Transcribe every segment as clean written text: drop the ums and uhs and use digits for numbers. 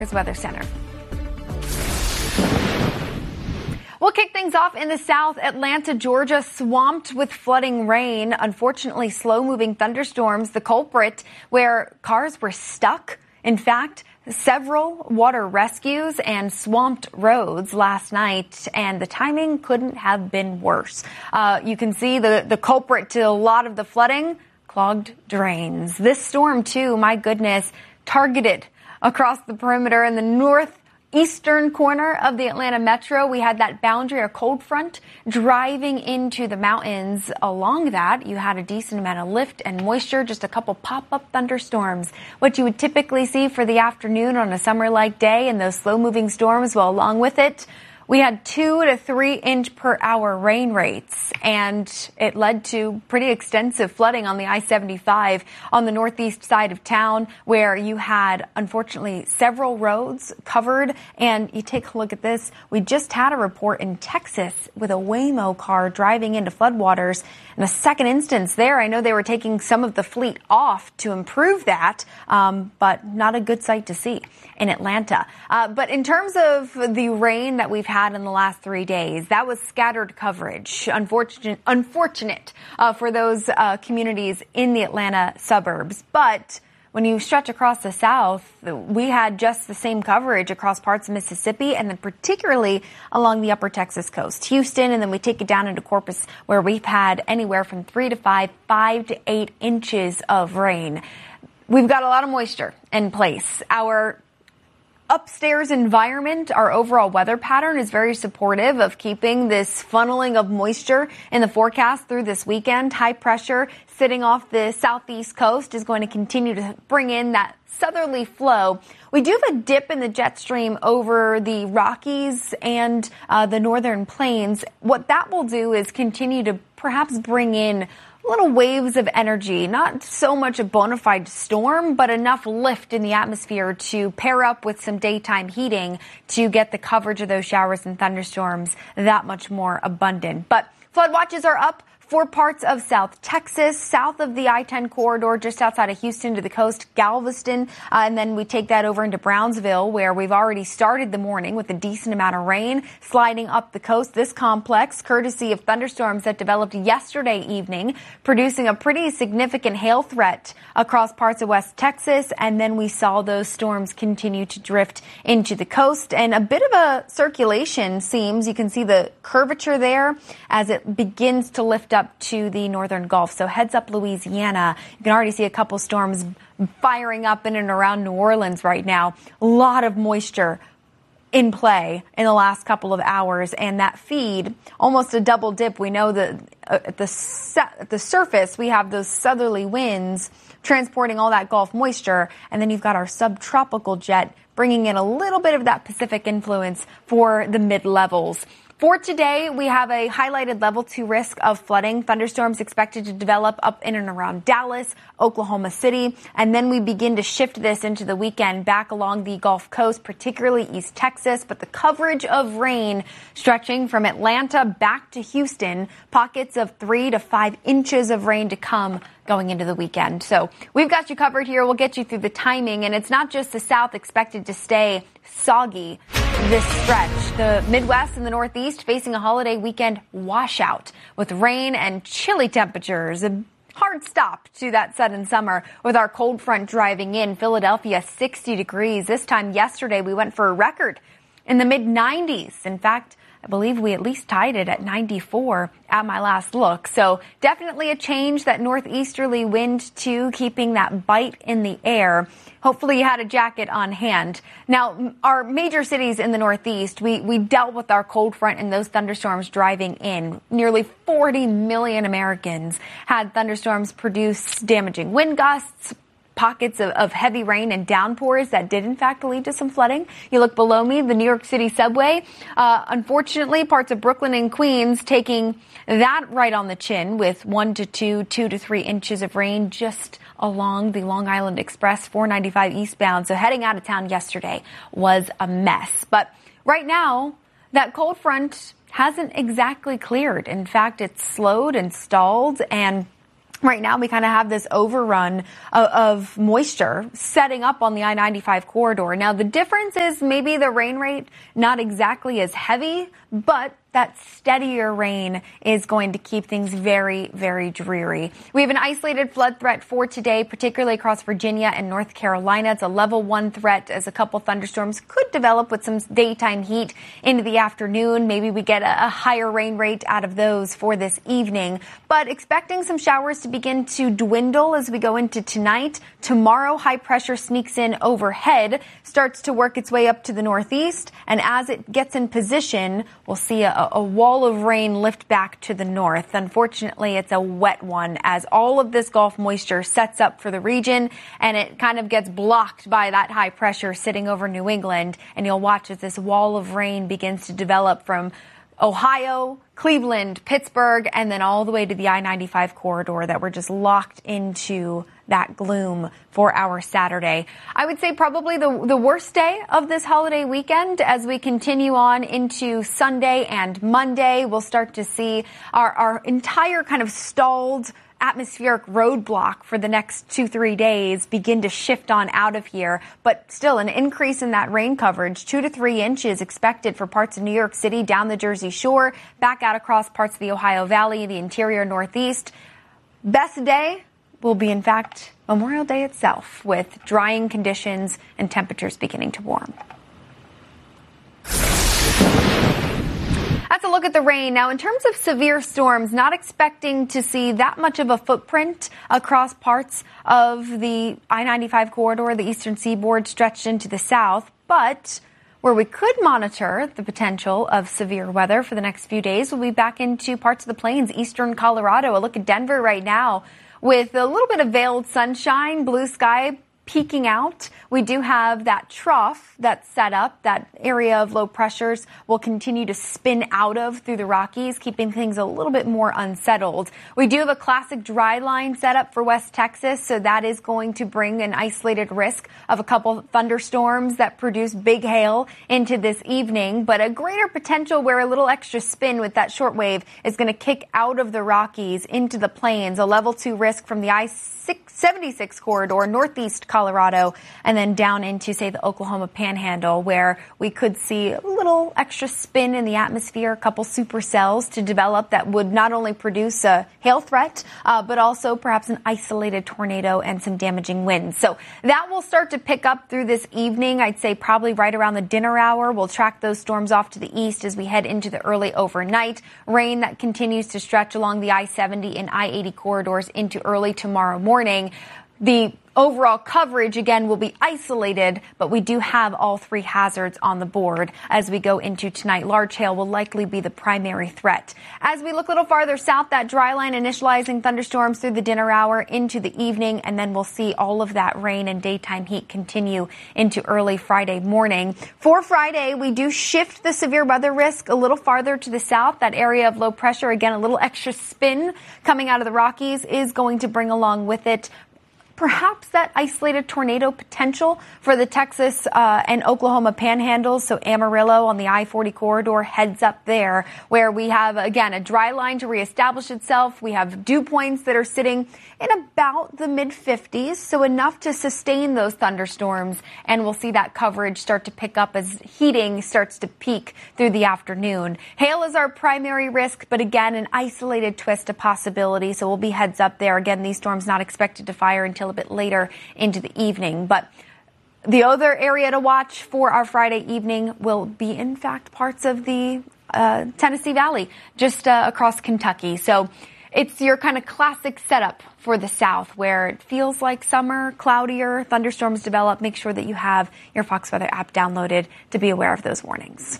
Weather Center. We'll kick things off in the south. Atlanta, Georgia, swamped with flooding rain. Unfortunately, slow-moving thunderstorms, the culprit, where cars were stuck. In fact, several water rescues and swamped roads last night, and the timing couldn't have been worse. You can see the culprit to a lot of the flooding, clogged drains. This storm, too, my goodness, targeted across the perimeter in the northeastern corner of the Atlanta metro. We had that boundary, a cold front, driving into the mountains. Along that, you had a decent amount of lift and moisture, just a couple pop-up thunderstorms. What you would typically see for the afternoon on a summer-like day, and those slow-moving storms, well, along with it, we had 2 to 3 inch per hour rain rates, and it led to pretty extensive flooding on the I-75 on the northeast side of town, where you had, unfortunately, several roads covered. And you take a look at this. We just had a report in Texas with a Waymo car driving into floodwaters. In the second instance there, I know they were taking some of the fleet off to improve that, but not a good sight to see in Atlanta. But in terms of the rain that we've had in the last 3 days, that was scattered coverage. Unfortunate for those communities in the Atlanta suburbs. But when you stretch across the south, we had just the same coverage across parts of Mississippi, and then particularly along the upper Texas coast, Houston, and then we take it down into Corpus, where we've had anywhere from 3 to 5 to 8 inches of rain. We've got a lot of moisture in place. Our upstairs environment, our overall weather pattern is very supportive of keeping this funneling of moisture in the forecast through this weekend. High pressure sitting off the southeast coast is going to continue to bring in that southerly flow. We do have a dip in the jet stream over the Rockies and the northern plains. What that will do is continue to perhaps bring in little waves of energy, not so much a bona fide storm, but enough lift in the atmosphere to pair up with some daytime heating to get the coverage of those showers and thunderstorms that much more abundant. But flood watches are up for parts of South Texas, south of the I-10 corridor, just outside of Houston to the coast, Galveston, and then we take that over into Brownsville, where we've already started the morning with a decent amount of rain sliding up the coast. This complex, courtesy of thunderstorms that developed yesterday evening, producing a pretty significant hail threat across parts of West Texas, and then we saw those storms continue to drift into the coast, and a bit of a circulation seams. You can see the curvature there as it begins to lift up to the northern Gulf. So heads up Louisiana. You can already see a couple storms firing up in and around New Orleans right now. A lot of moisture in play in the last couple of hours, and that feed, almost a double dip. We know that at the surface, we have those southerly winds transporting all that Gulf moisture, and then you've got our subtropical jet bringing in a little bit of that Pacific influence for the mid-levels. For today, we have a highlighted level 2 risk of flooding. Thunderstorms expected to develop up in and around Dallas, Oklahoma City, and then we begin to shift this into the weekend back along the Gulf Coast, particularly East Texas. But the coverage of rain stretching from Atlanta back to Houston, pockets of 3 to 5 inches of rain to come going into the weekend. So we've got you covered here. We'll get you through the timing, and it's not just the South expected to stay soggy this stretch. The Midwest and the Northeast facing a holiday weekend washout with rain and chilly temperatures. A hard stop to that sudden summer with our cold front driving in. Philadelphia, 60 degrees. This time yesterday, we went for a record in the mid-90s. In fact, I believe we at least tied it at 94 at my last look. So definitely a change, that northeasterly wind too, keeping that bite in the air. Hopefully you had a jacket on hand. Now, our major cities in the Northeast, we dealt with our cold front and those thunderstorms driving in. Nearly 40 million Americans had thunderstorms produce damaging wind gusts, pockets of heavy rain and downpours that did, in fact, lead to some flooding. You look below me, the New York City subway. Unfortunately, parts of Brooklyn and Queens taking that right on the chin with 1 to 2 to 3 inches of rain just along the Long Island Express 495 eastbound. So heading out of town yesterday was a mess. But right now, that cold front hasn't exactly cleared. In fact, it's slowed and stalled, and Right now, we kind of have this overrun of moisture setting up on the I-95 corridor. Now, the difference is maybe the rain rate not exactly as heavy, but that steadier rain is going to keep things very, very dreary. We have an isolated flood threat for today, particularly across Virginia and North Carolina. It's a level 1 threat as a couple thunderstorms could develop with some daytime heat into the afternoon. Maybe we get a higher rain rate out of those for this evening. But expecting some showers to begin to dwindle as we go into tonight. Tomorrow, high pressure sneaks in overhead, starts to work its way up to the northeast. And as it gets in position, we'll see a wall of rain lift back to the north. Unfortunately, it's a wet one as all of this Gulf moisture sets up for the region and it kind of gets blocked by that high pressure sitting over New England. And you'll watch as this wall of rain begins to develop from Ohio, Cleveland, Pittsburgh, and then all the way to the I-95 corridor that we're just locked into that gloom for our Saturday. I would say probably the worst day of this holiday weekend as we continue on into Sunday and Monday. We'll start to see our entire kind of stalled atmospheric roadblock for the next 2-3 days begin to shift on out of here, but still an increase in that rain coverage, 2 to 3 inches expected for parts of New York City, down the Jersey Shore, back out across parts of the Ohio Valley, the interior Northeast. Best day will be, in fact, Memorial Day itself, with drying conditions and temperatures beginning to warm. That's a look at the rain. Now, in terms of severe storms, not expecting to see that much of a footprint across parts of the I-95 corridor, the eastern seaboard stretched into the south, but where we could monitor the potential of severe weather for the next few days, we'll be back into parts of the plains, eastern Colorado. A look at Denver right now with a little bit of veiled sunshine, blue sky peeking out. We do have that trough that's set up. That area of low pressures will continue to spin out of through the Rockies, keeping things a little bit more unsettled. We do have a classic dry line set up for West Texas, so that is going to bring an isolated risk of a couple thunderstorms that produce big hail into this evening, but a greater potential where a little extra spin with that short wave is going to kick out of the Rockies into the plains, a level 2 risk from the I-76 corridor, northeast Colorado, and then down into, say, the Oklahoma Panhandle, where we could see a little extra spin in the atmosphere, a couple supercells to develop that would not only produce a hail threat, but also perhaps an isolated tornado and some damaging winds. So that will start to pick up through this evening. I'd say probably right around the dinner hour. We'll track those storms off to the east as we head into the early overnight. Rain that continues to stretch along the I-70 and I-80 corridors into early tomorrow morning. The overall coverage, again, will be isolated, but we do have all 3 hazards on the board as we go into tonight. Large hail will likely be the primary threat. As we look a little farther south, that dry line initializing thunderstorms through the dinner hour into the evening, and then we'll see all of that rain and daytime heat continue into early Friday morning. For Friday, we do shift the severe weather risk a little farther to the south. That area of low pressure, again, a little extra spin coming out of the Rockies is going to bring along with it perhaps that isolated tornado potential for the Texas and Oklahoma panhandles. So Amarillo on the I-40 corridor heads up there, where we have, again, a dry line to reestablish itself. We have dew points that are sitting in about the mid-50s, so enough to sustain those thunderstorms. And we'll see that coverage start to pick up as heating starts to peak through the afternoon. Hail is our primary risk, but again, an isolated twist a possibility. So we'll be heads up there. Again, these storms not expected to fire until a bit later into the evening. But the other area to watch for our Friday evening will be, in fact, parts of the Tennessee Valley, just across Kentucky. So it's your kind of classic setup for the South, where it feels like summer, cloudier, thunderstorms develop. Make sure that you have your Fox Weather app downloaded to be aware of those warnings.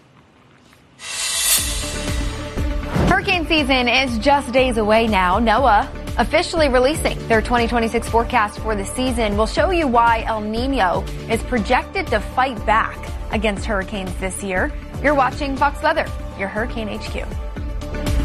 Hurricane season is just days away now. NOAA officially releasing their 2026 forecast for the season will show you why El Nino is projected to fight back against hurricanes this year. You're watching Fox Weather, your Hurricane HQ.